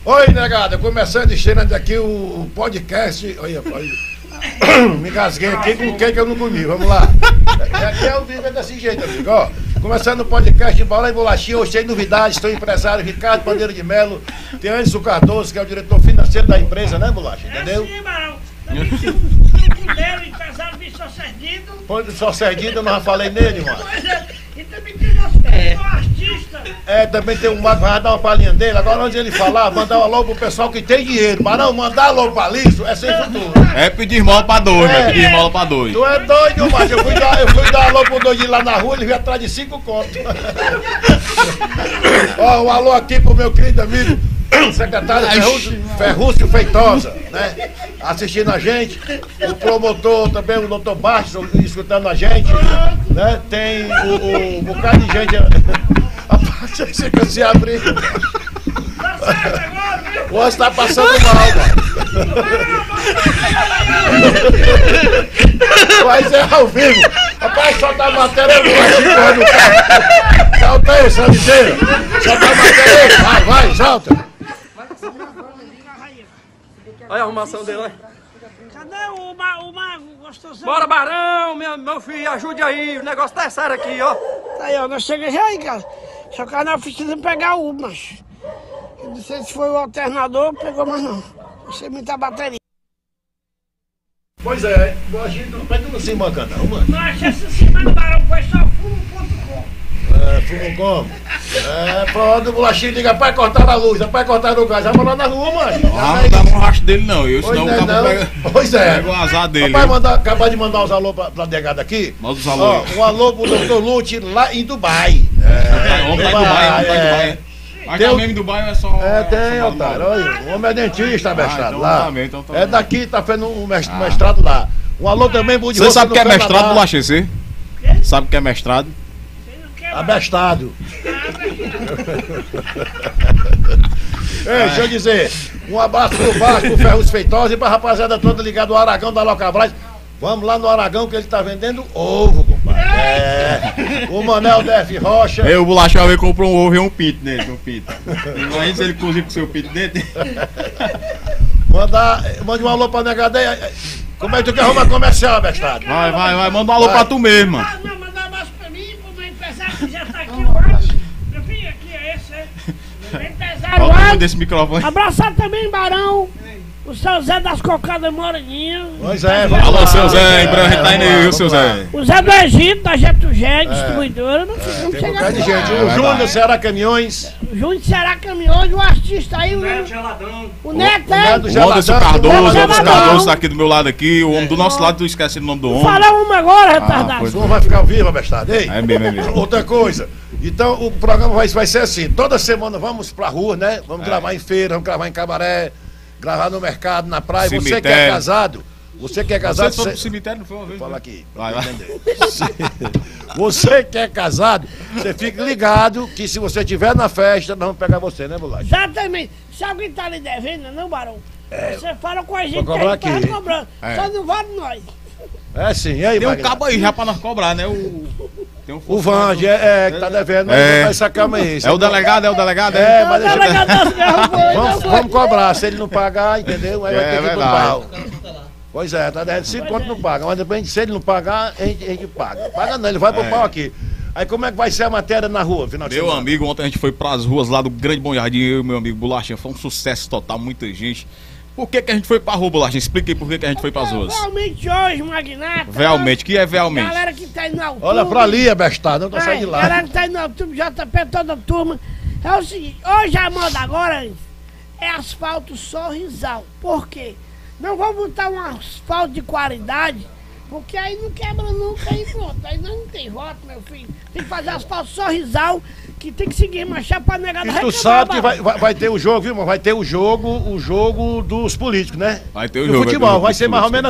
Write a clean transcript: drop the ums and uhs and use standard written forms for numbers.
Oi, negada, começando e cheirando aqui o podcast. Olha, me engasguei aqui com o que eu não comi, vamos lá. Aqui é o vídeo desse jeito, amigo, ó. Começando o podcast Bola e Bolachinha, hoje tem novidades, estou empresário Ricardo Bandeira de Melo, tem Anderson Cardoso, que é o diretor financeiro da empresa, né, Bolacha? Entendeu? Sim, Barão. Também tem um dele, empresário Vitor Serdido. Pois só Serdido, eu não falei nele, mano. Pois é, e também tem nosso artista. É, também tem um Marco, vai dar uma palhinha dele. Agora, antes de ele falar, mandar um alô pro pessoal que tem dinheiro. Mas não, mandar alô pra Liso é sem futuro. É pedir esmola pra dois, né? Pedir esmola pra dois. Tu é doido, macho. Eu fui dar alô pro doidinho lá na rua, ele veio atrás de 5 contos. Ó, um alô aqui pro meu querido amigo, secretário Ferrúcio Feitosa, né? Assistindo a gente. O promotor também, o doutor Bastos, escutando a gente, né? Tem o bocado de gente. Rapaz, você que se abrir. O osso tá passando mal, mano. Mas é ao vivo. Rapaz, solta a matéria, eu vou embora no carro. Solta aí, Sandeira. Solta a matéria aí. Vai, solta. Olha a arrumação dele, olha. Cadê o mago gostoso? Bora, Barão, meu filho, ajude aí, o negócio tá sério aqui, ó. Tá aí, ó, nós chegamos já aí, cara. Só que nós precisamos pegar o macho. Eu não sei se foi o alternador, pegou, mas não. Não sei muita bateria. Pois é, a gente não pega assim manca não, mano. Mas essa semana o Barão foi só fumo.com. É, fumo como? É, pronto, o bolachinho liga, pai, cortar a luz, pai, cortar o gás, vai morar na rua, mano. Ah, não dá um rastro dele não, eu senão Pois o é, cabo não. Pois é. pega o azar dele. Papai acabar de mandar os alô pra negada aqui. Manda os alô. Ó, um alô pro Dr. Lute lá em Dubai. Homem tá em Dubai, homem tá em Dubai. Mas Tem tá o- mesmo em Dubai é só... É, tem, só otário. Olha, o homem é dentista, mestrado então lá. tá bem, então tá É bem. daqui, tá fazendo um mestrado lá. Um alô também pro de Você sabe o que é do Canadá. mestrado, Bolachinha? Você? Sabe o que é mestrado? Abestado. Ei, deixa eu dizer, um abraço pro Vasco, pro Ferruz Feitosa e pra rapaziada toda ligada ao Aragão da Locabras. Vamos lá no Aragão que ele tá vendendo ovo, compadre. É. O Manel DF Rocha. Aí o Bolachinha veio comprou um ovo e um pinto nele, um pinto. Imagina se ele cozinha com o seu pinto dentro. Mande um alô pra Negadeia. Como é que tu quer arrumar comercial, abestado? Vai, manda um alô pra tu mesmo, mano. Ah, não, mandar um abraço pra mim, pro meu empresário que já tá aqui hoje. Meu filho, aqui é esse, é. Meu empresário Olha o tamanho hoje. desse microfone. Abraçar também, Barão. O seu Zé das Cocadas Moreninha. Pois é, vamos Alô, lá. seu Zé, em breve a gente tá indo aí, viu, Vamos seu lá. Zé? O Zé do Egito, da Getugé, distribuidora. Não sei como Tem um chegar bocado de agora. gente. O Júnior, Ceará Caminhões. O Júnior Será Caminhões, o artista aí, o Neto Geladão. O Neto, o Neto é. já- O Anderson Geladão. Cardoso, o Anderson Geladão. Cardoso tá aqui do meu lado aqui, o homem do nosso lado, tu esquece o nome do homem. Fala uma agora, retardado. pois Tu não vai ficar ao vivo, abestado. Ei, É mesmo, é mesmo. outra coisa. Então, o programa vai ser assim. Toda semana vamos pra rua, né? Vamos gravar em feira, vamos gravar em cabaré, gravar no mercado, na praia. Você que é Cemitério. casado, você que é casado... Você foi pro cemitério, não foi uma vez? Fala né? aqui, Vai, pra vai. entender. Você que é casado, você fica ligado que se você estiver na festa, nós vamos pegar você, né, Bolacha? Exatamente. Se alguém tá lhe devendo, não, Barão? Você fala com a gente que Vou a cobrar gente tá aqui. cobrando. É. Só não vale nós. É sim, e aí, Tem um Magno? cabo aí já pra nós cobrar, né? Tem um O Vange, que tá devendo, mas É. essa calma aí. É o delegado, é o delegado? É, mas Não, deixa eu... delegado das guerras foi, não foi. Vamos cobrar, se ele não pagar, entendeu? Aí vai É ter que ir pro verdade. pau. Pois é, tá devendo 5 conto não paga, mas depois se ele não pagar, a gente paga. Paga não, ele vai pro pau aqui. Aí como é que vai ser a matéria na rua, final de Meu semana? amigo, ontem a gente foi pras ruas lá do Grande Bom Jardim, eu e meu amigo Bolachinha, foi um sucesso total, muita gente. Por que a gente foi pra rua, Bolachinha? Explica aí por que a gente foi pras ruas. Realmente hoje, Magnata. Realmente, o que é realmente? Galera que tá indo no YouTube. Olha pra ali, abestado, não tá saindo de lá. Galera que tá indo no YouTube, JP, toda a turma. É o seguinte, hoje a moda agora é asfalto sorrisal. Por quê? Não vou botar um asfalto de qualidade, porque aí não quebra nunca, aí pronto. Aí não tem voto, meu filho. Tem que fazer asfalto sorrisal, que tem que seguir marchar pra negar E tu sabe que vai ter o jogo, viu, mano? Vai ter o jogo dos políticos, né? Vai ter o Do jogo, futebol, vai ter o vai jogo ser dos mais ou menos